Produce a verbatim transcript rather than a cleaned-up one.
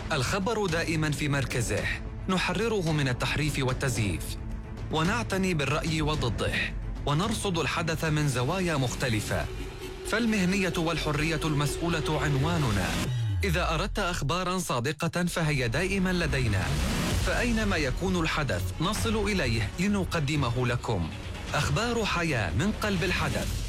الخبر دائما في مركزه، نحرره من التحريف والتزييف، ونعتني بالرأي وضده، ونرصد الحدث من زوايا مختلفة. فالمهنية والحرية المسؤولة عنواننا. إذا أردت أخباراً صادقة فهي دائماً لدينا، فأينما يكون الحدث نصل إليه لنقدمه لكم. أخبار حياة من قلب الحدث.